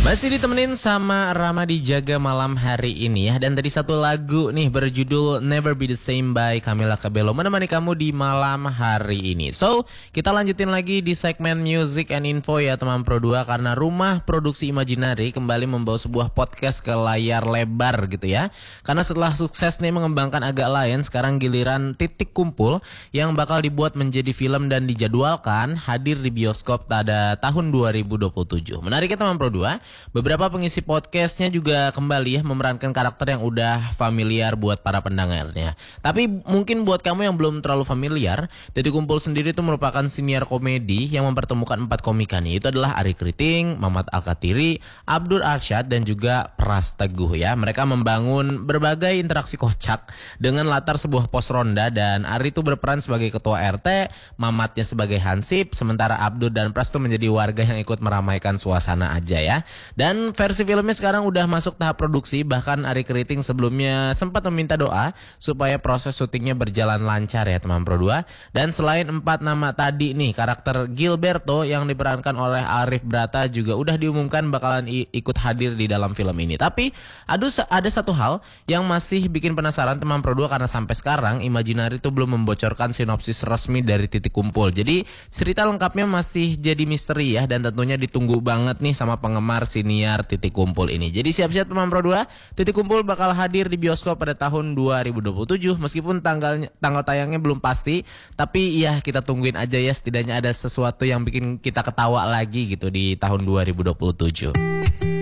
Masih ditemenin sama Rama di Jaga Malam hari ini ya. Dan tadi satu lagu nih berjudul Never Be The Same by Camila Cabello menemani kamu di malam hari ini. So, kita lanjutin lagi di segmen Music and Info ya teman Pro 2. Karena Rumah Produksi Imaginary kembali membawa sebuah podcast ke layar lebar gitu ya. Karena setelah sukses nih mengembangkan agak lain, sekarang giliran Titik Kumpul yang bakal dibuat menjadi film dan dijadwalkan hadir di bioskop pada tahun 2027. Menarik ya teman Pro 2. Beberapa pengisi podcastnya juga kembali ya memerankan karakter yang udah familiar buat para pendengarnya. Tapi mungkin buat kamu yang belum terlalu familiar, Titik Kumpul sendiri itu merupakan siniar komedi yang mempertemukan 4 komika nih. Itu adalah Ari Kriting, Mamat Alkatiri, Abdur Arsyad, dan juga Pras Teguh ya. Mereka membangun berbagai interaksi kocak dengan latar sebuah pos ronda, dan Ari itu berperan sebagai ketua RT, Mamatnya sebagai hansip, sementara Abdur dan Pras itu menjadi warga yang ikut meramaikan suasana aja ya. Dan versi filmnya sekarang udah masuk tahap produksi. Bahkan Ari Kriting sebelumnya sempat meminta doa supaya proses syutingnya berjalan lancar ya teman Pro 2. Dan selain 4 nama tadi nih, karakter Gilberto yang diperankan oleh Arif Brata juga udah diumumkan bakalan ikut hadir di dalam film ini. Tapi ada satu hal yang masih bikin penasaran teman Pro 2, karena sampai sekarang Imaginary itu belum membocorkan sinopsis resmi dari Titik Kumpul. Jadi cerita lengkapnya masih jadi misteri ya, dan tentunya ditunggu banget nih sama penggemar siniar Titik Kumpul ini. Jadi siap-siap teman Pro 2, Titik Kumpul bakal hadir di bioskop pada tahun 2027. Meskipun tanggal tayangnya belum pasti, tapi ya kita tungguin aja ya, setidaknya ada sesuatu yang bikin kita ketawa lagi gitu di tahun 2027.